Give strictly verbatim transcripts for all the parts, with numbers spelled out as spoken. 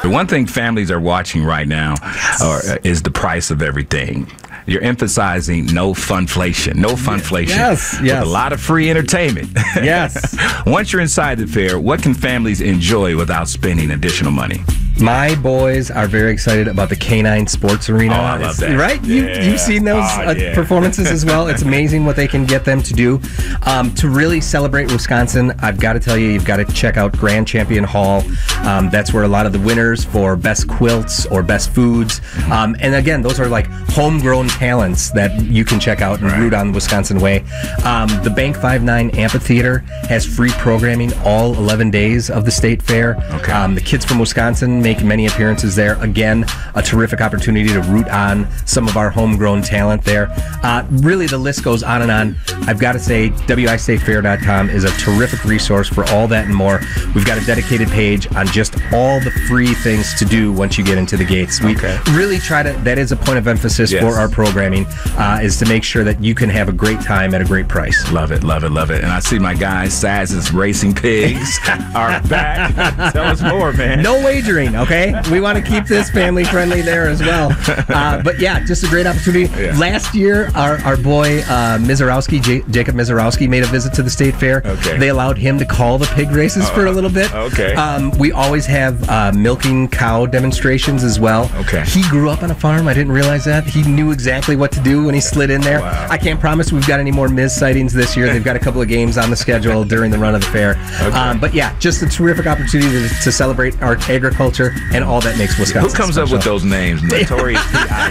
The one thing families are watching right now Yes. uh, is the price of everything. You're emphasizing no funflation, no funflation. Yes, yes. With a lot of free entertainment. Yes. Once you're inside the fair, what can families enjoy without spending additional money? My boys are very excited about the Canine Sports Arena. Oh, I love It's- that. Right? You, Yeah. you've seen those Oh, uh, yeah. performances as well. It's amazing what they can get them to do. Um, to really celebrate Wisconsin, I've got to tell you, you've got to check out Grand Champion Hall. Um, that's where a lot of the winners for best quilts or best foods. Um, and again, those are like homegrown talents that you can check out and Right. root on the Wisconsin way. Um, the Bank five nine Amphitheater has free programming all eleven days of the state fair. Okay. Um, the kids from Wisconsin make many appearances there. Again, a terrific opportunity to root on some of our homegrown talent there. Uh, really, the list goes on and on. I've got to say, W I state fair dot com is a terrific resource for all that and more. We've got a dedicated page on just all the free things to do once you get into the gates. We Okay. really try to, that is a point of emphasis Yes. for our programming, uh, is to make sure that you can have a great time at a great price. Love it, love it, love it. And I see my guys, Saz's Racing Pigs, are back. Tell us more, man. No wagering, okay? We want to keep this family friendly there as well. Uh, but yeah, just a great opportunity. Yeah. Last year, our, our boy uh, Mizorowski, J- Jacob Mizorowski, made a visit to the state fair. Okay. They allowed him to call the pig races for a little bit. okay. Um, we always have uh, milking cow demonstrations as well. Okay. He grew up on a farm. I didn't realize that. He knew exactly what to do when he slid in there. Wow. I can't promise we've got any more Miz sightings this year. They've got a couple of games on the schedule during the run of the fair. Okay. Um, but yeah, just a terrific opportunity to, to celebrate our agriculture and all that makes Wisconsin Who comes up special. with those names? Notorious P I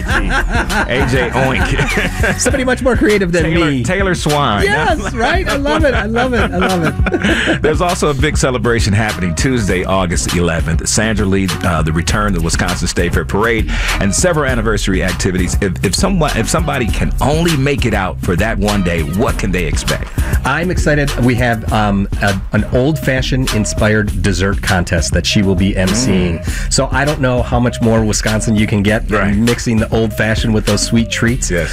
G A J Oink. Somebody much more creative than Taylor, me. Taylor Swine. Yes, right? I love it. I love it. I love it. There's also a big celebration happening Tuesday, August eleventh. Sandra Lee, uh, the return to the Wisconsin State Fair Parade, and several anniversary activities. If, if someone, if somebody can only make it out for that one day, what can they expect? I'm excited. We have um, a, an old-fashioned inspired dessert contest that she will be emceeing. Mm. So I don't know how much more Wisconsin you can get Right. mixing the old-fashioned with those sweet treats. Yes.